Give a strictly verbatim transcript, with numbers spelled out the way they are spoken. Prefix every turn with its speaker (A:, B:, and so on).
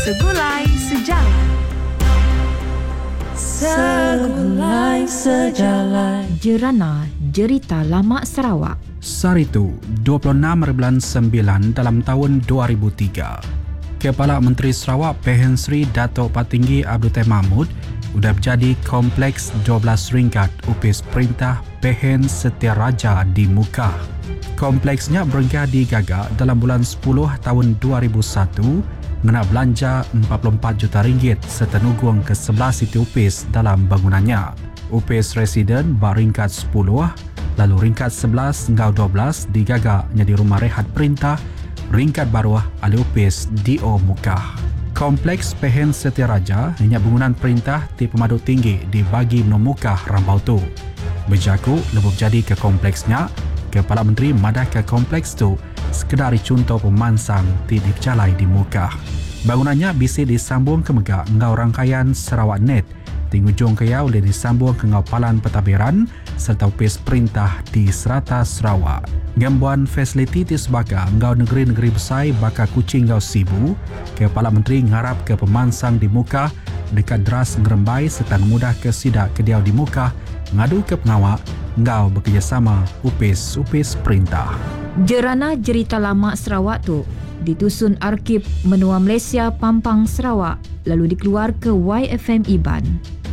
A: Segulai Sejarah.
B: Segulai Sejarah.
A: Jerana Jerita Lama Sarawak.
C: Saritu, dua puluh enam bulan sembilan dalam tahun dua ribu tiga. Kepala Menteri Sarawak Pehen Sri Datuk Patinggi Abdul Teh Mahmud sudah berjadi kompleks dua belas ringkat upis perintah Pehen Setiaraja di Mukah. Kompleksnya berengkah digagak dalam bulan sepuluh tahun dua ribu satu mengenai belanja empat puluh empat juta ringgit serta nugung ke sebelas siti upis dalam bangunannya. Upis residen beringkat sepuluh, lalu ringkat sebelas hingga dua belas digagak jadi rumah rehat perintah ringkat baru ahli upis D O Mukah. Kompleks Pehen Setiaraja hanya bangunan perintah di pemaduk tinggi dibagi Mukah Rambau tu. Berjaku lebih jadi ke kompleksnya, Kepala Menteri madah ke kompleks tu sekedar contoh pemansang di dipercalai di Mukah. Bangunannya bisa disambung ke megak ngau rangkaian Sarawak Net, di ujung kaya boleh disambung ke ngau palan pentadbiran serta upis perintah di serata Sarawak. Gambuan fasiliti di sebagai ngau negeri-negeri besar bakal kucing ngau sibu, Kepala Menteri ngarap ke pemansang di Mukah dekat deras ngerembai serta mudah ke sidak kediau di Mukah ngadu ke pengawak ngau bekerjasama upis-upis perintah.
A: Jerana Jerita Lama Sarawak tu ditusun Arkib Menua Malaysia Pampang Sarawak lalu dikeluar ke Y F M Iban.